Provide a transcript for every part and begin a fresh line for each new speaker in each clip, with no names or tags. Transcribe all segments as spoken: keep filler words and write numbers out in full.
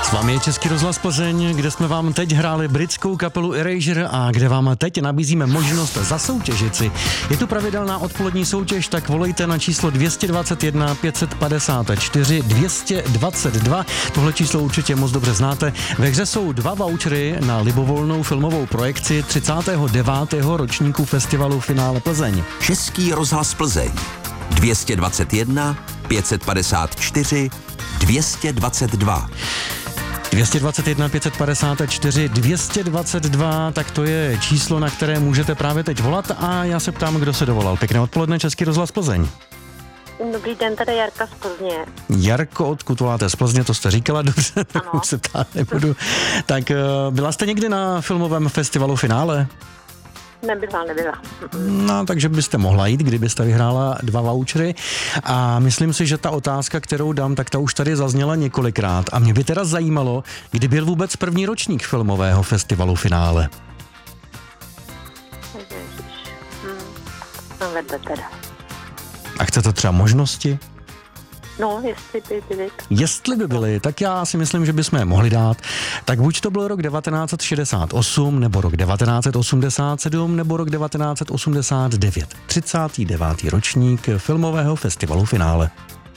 S vámi je Český rozhlas Plzeň, kde jsme vám teď hráli britskou kapelu Erasure a kde vám teď nabízíme možnost zasoutěžit si. Je tu pravidelná odpolední soutěž, tak volejte na číslo dvě stě dvacet jedna pět set padesát čtyři dvě stě dvacet dva. Tohle číslo určitě moc dobře znáte. Ve hře jsou dva vouchery na libovolnou filmovou projekci třicátého devátého ročníku festivalu Finále Plzeň.
Český rozhlas Plzeň dvě stě dvacet jedna pět set padesát čtyři dvě stě dvacet dva.
dvě stě dvacet jedna pět set padesát čtyři dvě stě dvacet dva, tak to je číslo, na které můžete právě teď volat a já se ptám, kdo se dovolal. Pěkné odpoledne, Český rozhlas Plzeň.
Dobrý den, tady Jarka z Plzně.
Jarko, odkud voláte z Plzně, to jste říkala, dobře, tak
Ano.
už se ptát nebudu. Tak byla jste někdy na filmovém festivalu Finále?
Nebyla, nebyla.
No, takže byste mohla jít, kdybyste vyhrála dva vouchery. A myslím si, že ta otázka, kterou dám, tak ta už tady zazněla několikrát. A mě by teda zajímalo, kdy byl vůbec první ročník filmového festivalu Finále.
Ježiš. Hm. No vedle teda.
A chcete třeba možnosti?
No, jestli by byly.
Jestli by byly, tak já si myslím, že bychom je mohli dát. Tak buď to byl rok devatenáct set šedesát osm, nebo rok devatenáct set osmdesát sedm, nebo rok devatenáct set osmdesát devět. třicátý devátý ročník filmového festivalu Finále.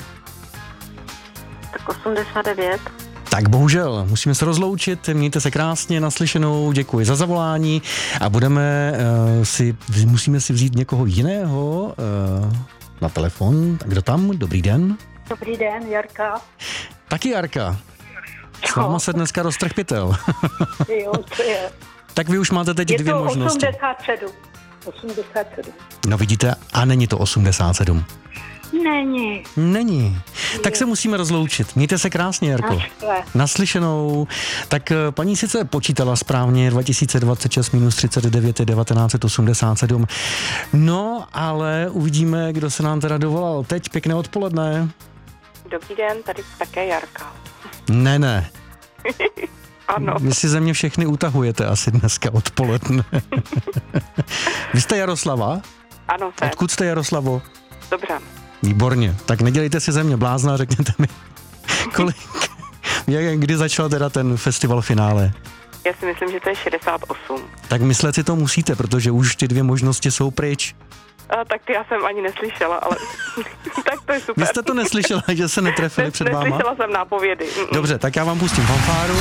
Tak osmdesát devět.
Tak bohužel, musíme se rozloučit, mějte se krásně, naslyšenou, děkuji za zavolání a budeme uh, si, musíme si vzít někoho jiného uh, na telefon. Tak kdo tam? Dobrý den.
Dobrý den, Jarka.
Taky Jarka. S váma se dneska roztrh pytel.
Jo, to je.
Tak vy už máte teď
Je
dvě
to
možnosti.
osmdesát sedm. osmdesát sedm.
No vidíte, a není to osmdesát sedm.
Není.
Není. Tak se musíme rozloučit. Mějte se krásně, Jarko.
Naschle.
Naslyšenou. Tak eh, paní sice počítala správně, dva tisíce dvacet šest minus třicet devět je devatenáct set osmdesát sedm. No, ale uvidíme, kdo se nám teda dovolal. Teď pěkné odpoledne.
Dobrý den, tady také Jarka.
Ne, ne.
Ano,
Vy si ze mě všechny utahujete asi dneska odpoledne. Vy jste Jaroslava?
ano, jsem.
Odkud jste, Jaroslavo?
Dobře.
Výborně. Tak nedělejte si ze mě blázna, řekněte mi, kolik, jak, kdy začal teda ten festival Finále.
Já si myslím, že to je šedesát osm.
Tak myslet si to musíte, protože už ty dvě možnosti jsou pryč.
A, tak ty já jsem ani neslyšela, ale tak to je super.
Vy jste to neslyšela, že se netrefili
Nes,
před váma?
Neslyšela jsem nápovědy. Mm-mm.
Dobře, tak já vám pustím fanfáru.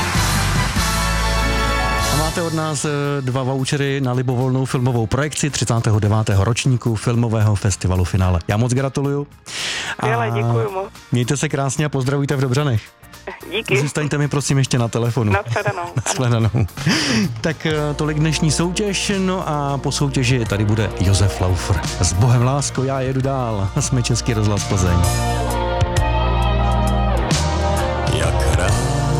A máte od nás eh, dva vouchery na libovolnou filmovou projekci třicátého devátého ročníku filmového festivalu Finále. Já moc gratuluju.
Skvěle, děkuju moc.
Mějte se krásně a pozdravujte v Dobřanech.
Díky.
Zůstaňte mi prosím ještě na telefonu.
Nashledanou.
Nashledanou. Tak eh, tolik dnešní soutěž, no a po soutěži tady bude Josef Laufer. S Bohem lásko, já jedu dál. Jsme Český rozhlas Plzeň.